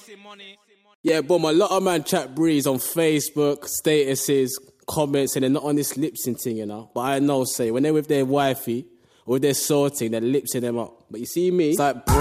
Yeah, boom, a lot of man chat breeze on Facebook, statuses, comments, and they're not on this lip sync thing, you know. But I know, say, when they're with their wifey or with their sorting, they're lip syncing them up. But you see me, it's like,